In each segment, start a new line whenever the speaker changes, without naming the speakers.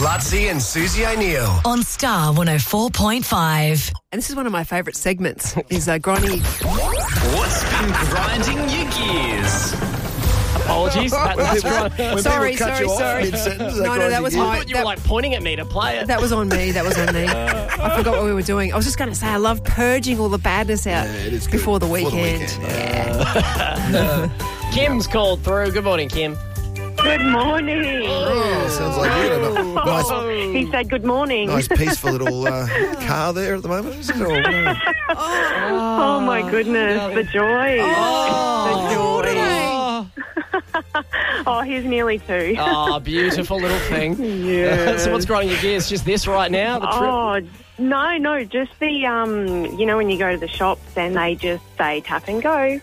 Lutzi and Susie O'Neill.
On Star 104.5.
And this is one of my favourite segments, is Gronny.
What's been grinding your gears? Apologies.
Sorry.
Mid-sentence,
No, that was
I
my...
thought you were pointing at me to play it.
That was on me. I forgot what we were doing. I was just going to say I love purging all the badness out before the weekend.
Kim's called through. Good morning, Kim.
Good morning.
Oh, sounds like you had a nice,
He said good morning.
nice peaceful little car there at the moment. Is it all,
Oh, my goodness, the joy. The joy. Oh, he's nearly 2.
Oh, beautiful little thing.
Yeah.
So what's grinding your gears? Just this right now, the trip?
Oh, no, just the, when you go to the shops and they just say tap and go,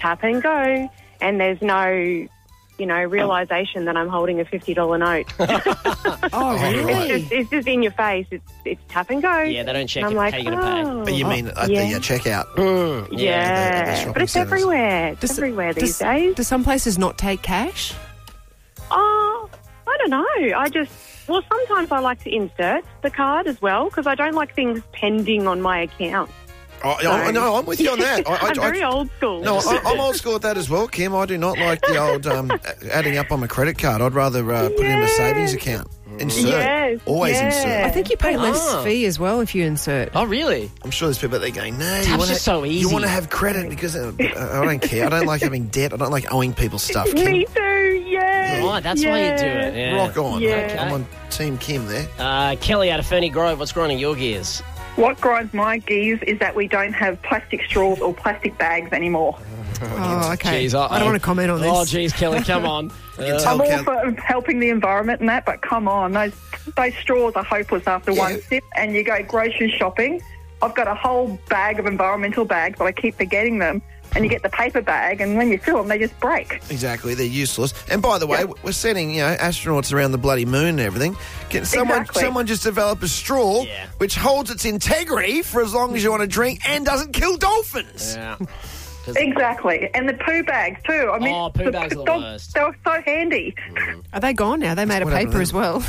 and there's no... realisation that I'm holding a $50 note.
Oh, really?
It's just in your face. It's tap and go.
Yeah, they don't check
And
it.
I'm like,
How you going to pay?
But you mean at the checkout?
Yeah,
the shopping
but it's
centres.
everywhere. It's everywhere these days.
Do some places not take cash?
Oh, I don't know. Sometimes I like to insert the card as well because I don't like things pending on my account.
Oh, no, I'm with you on that.
I'm very old school.
No, I'm old school at that as well, Kim. I do not like the old adding up on my credit card. I'd rather put it in a savings account. Insert.
Yes,
Always insert.
I think you pay less fee as well if you insert.
Oh, really?
I'm sure there's people out there going, no,
Tap's just so easy.
You want to have credit because I don't care. I don't like having debt. I don't like owing people stuff, Kim.
Me too, yeah.
Right, that's why you do it. Yeah.
Rock on.
Yeah.
Okay. I'm on Team Kim there.
Kelly out of Ferny Grove, what's grinding your gears?
What grinds my gears is that we don't have plastic straws or plastic bags anymore.
Oh, okay.
Jeez,
I don't want to comment on this.
Oh, geez, Kelly, come on.
I'm all for helping the environment and that, but come on, those straws are hopeless after one sip. And you go grocery shopping. I've got a whole bag of environmental bags, but I keep forgetting them. And you get the paper bag, and when you fill them, they just break.
Exactly, they're useless. And by the way, we're sending astronauts around the bloody moon and everything. Can someone just develop a straw which holds its integrity for as long as you want to drink and doesn't kill dolphins?
Yeah.
Exactly. And the poo bags, too. I mean,
poo bags are the worst.
They're so handy.
Are they gone now? They made of
What happened
paper
to
as well.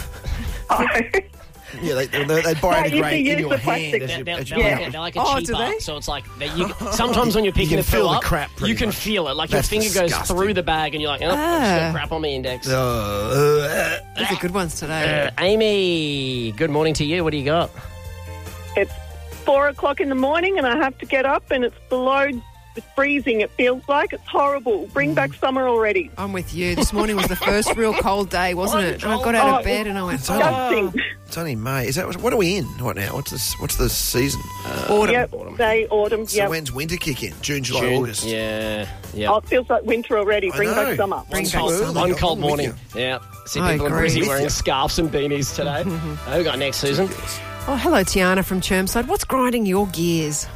Yeah, they biodegrade in your hand.
They're like a cheaper.
do they?
So it's like, sometimes when you're picking
can
the
feel
poo
the
up,
crap pretty
you can
much.
feel it. Like
That's
your finger goes
disgusting.
through the bag and you're like, oh, I've got crap on my index.
These are good ones today.
Amy, good morning to you. What do you got?
It's 4 o'clock in the morning and I have to get up and it's below freezing. It feels like it's horrible. Bring back summer already.
I'm with you. This morning was the first real cold day, wasn't it? And I got out of bed and I went,
Disgusting.
It's only May. Is that what are we in right now? What's the season?
autumn.
Yep, autumn.
So when's winter kick in? June, July, August.
Yeah.
Oh, it feels like winter already. Bring back summer.
Bring back
Absolutely.
summer.
One cold
I'm with
morning.
you.
Yeah. See
I
people in
agree.
Brizzy
With
wearing
you.
scarves and beanies today. Who we got next, Susan?
Oh, hello, Tiana from Chermside. What's grinding your gears?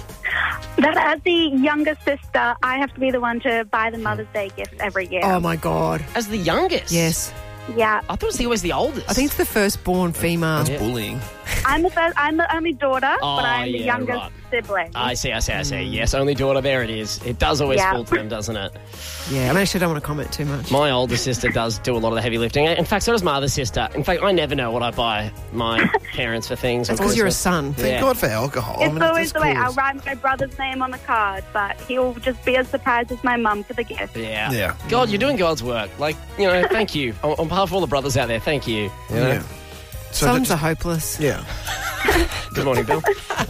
That as the younger sister, I have to be the one to buy the Mother's Day gifts every year.
Oh, my God.
As the youngest?
Yes.
Yeah.
I thought it was always the oldest.
I think it's the firstborn female.
That's bullying.
I'm the only daughter, but I'm the youngest
right.
sibling.
I see. Yes, only daughter, there it is. It does always fall to them, doesn't it?
Yeah, I actually don't want to comment too much.
My older sister does do a lot of the heavy lifting. In fact, so does my other sister. In fact, I never know what I buy my parents for things.
That's because you're a son.
Thank God for alcohol.
It's always the way. I'll write my brother's name on the card, but he'll just be as surprised as my mum for the gift.
Yeah. God, you're doing God's work. Like, thank you. On behalf of all the brothers out there, thank you. You know?
Yeah. So
Sons are hopeless.
Yeah.
Good morning, Bill.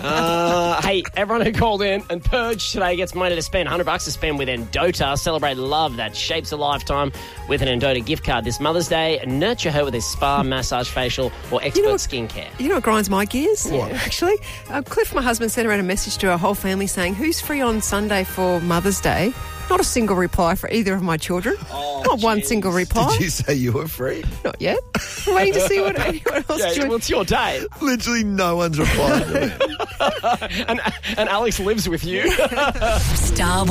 Hey, everyone who called in and purged today gets money to spend. $100 to spend with Endota. Celebrate love that shapes a lifetime with an Endota gift card this Mother's Day. Nurture her with a spa, massage, facial, or expert skincare.
You know what grinds my gears?
What?
Actually, Cliff, my husband, sent around a message to our whole family saying, who's free on Sunday for Mother's Day? Not a single reply for either of my children. Not one single reply.
Did you say you were free?
Not yet. I'm waiting to see what anyone else is doing.
Well, it's your day.
Literally no one's replied to me.
And Alex lives with you.
Star